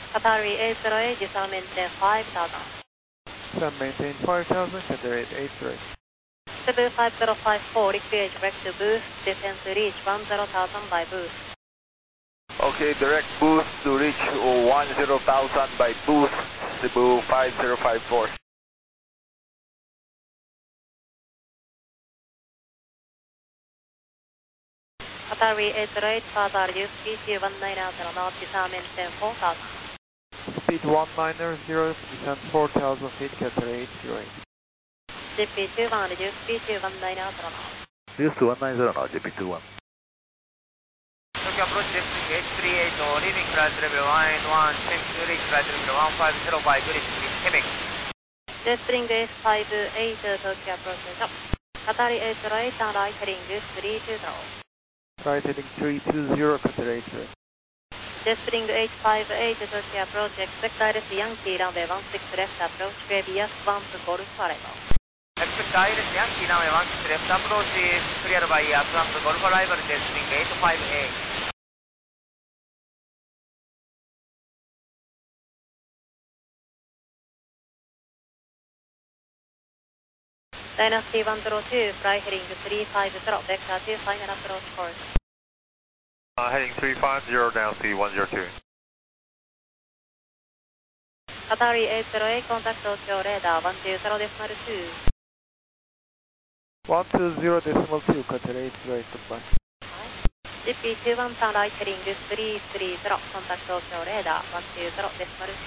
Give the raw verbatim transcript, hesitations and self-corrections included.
Qatari eight zero eight, descend maintain five thousand. Descend maintain five thousand, Qatar eight eight zero eight. Cebu five zero five four, request direct to boost, descend to reach one zero thousand by boost. Okay, direct boost to reach one zero thousand by boost, Cebu five zero five four. Qatari eight zero eight, further use speed one nine zero knot, descend maintain four thousand. Speed one nine zero, descend four thousand feet, Qatar eight zero eight. G P two one, reduce speed to one nine zero knot. Reduce to one nine zero knot, G P two one. Tokyo approach H three eight, leaving flight level one eight one, change to reach flight level one five zero five, reach Quebec. Jetstream H five eight, Tokyo approach stop. Qatari eight zero eight, and right heading three two zero. Right heading three two zero, Qatar eight zero eight. Jetstream H five eight, Tokyo approach, expect direct Yankee runway one six left approach, previous one to Golf arrival. Expect direct Yankee runway one six left approach is cleared by Atlant Golf arrival, Jetstream eight five eight. Dynasty one zero two, fly heading three five zero, vector two, final approach course. Uh, heading three five zero, Dynasty one zero two. Qatari eight zero eight, contact Tokyo radar one two zero decimal two. one two zero decimal two, Qatar eight zero eight, goodbye. G P two one, turn right heading three three zero, contact Tokyo radar one two zero decimal two.